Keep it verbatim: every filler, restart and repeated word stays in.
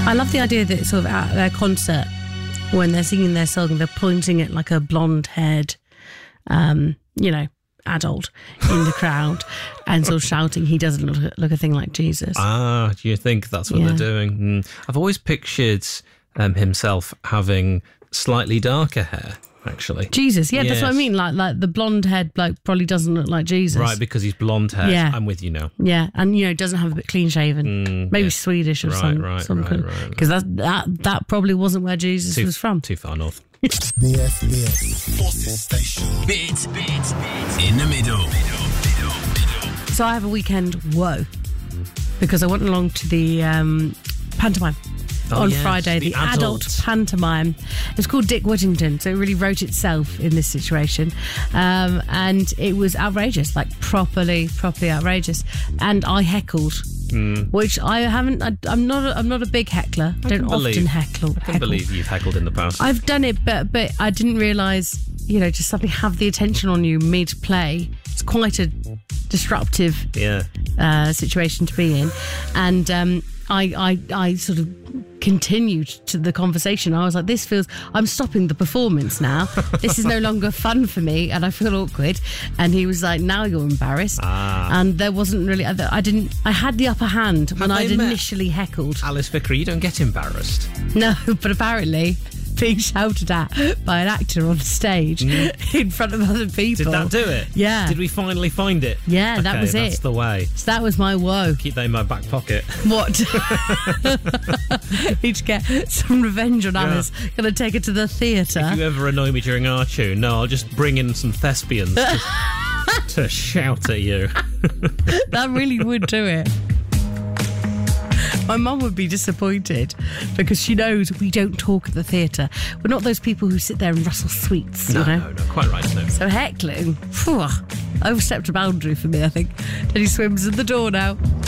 I love the idea that sort of at their concert, when they're singing their song, they're pointing at like a blonde-haired, um, you know, adult in the crowd and sort of shouting, he doesn't look, look a thing like Jesus. Ah, do you think that's what Yeah. they're doing? Mm. I've always pictured um, himself having slightly darker hair, actually. Jesus, yeah, that's what I Yes. mean. Like, like the blonde-haired bloke probably doesn't look like Jesus. Right, because he's blonde hair. Yeah. I'm with you now. Yeah, and you know, doesn't have a bit clean shaven. Mm, Maybe yeah. Swedish or Right, some, right, something. right, right. Because that, that that probably wasn't where Jesus Too, was from. Too far north. B F B S Forces Station. Bit, bit, bit. In the middle. So I have a weekend woe because I went along to the um, pantomime. Oh, on yes, Friday, the the, adult adult. pantomime. It's called Dick Whittington, so it really wrote itself in this situation. Um, and it was outrageous, like properly, properly outrageous. And I heckled, Mm. which I haven't. I, I'm not. A, I'm not a big heckler. I don't believe- often heckle. I can heckle. believe you've heckled in the past. I've done it, but but I didn't realise, you know, just suddenly have the attention on you mid-play. It's quite a disruptive yeah. uh, situation to be in, and um, I, I I sort of continued to the conversation. I was like, this feels, I'm stopping the performance now. This is no longer fun for me, and I feel awkward. And he was like, now you're embarrassed. Ah. And there wasn't really, I didn't, I had the upper hand when Have I'd they met? initially heckled. Alice Vickery, you don't get embarrassed. No, but apparently being shouted at by an actor on stage in front of other people. Did that do it? Yeah. Did we finally find it? Yeah, that Okay, was that's it. the way. So that was my woe. Keep that in my back pocket. What? Need to get some revenge on Yeah. Alice. Gonna take her to the theatre. If you ever annoy me during our tune, no, I'll just bring in some thespians to, to shout at you. That really would do it. My mum would be disappointed because she knows we don't talk at the theatre. We're not those people who sit there and rustle sweets, No, you know. no, no, quite right, no. So heckling, phew, overstepped a boundary for me, I think. Teddy Swims at the door now.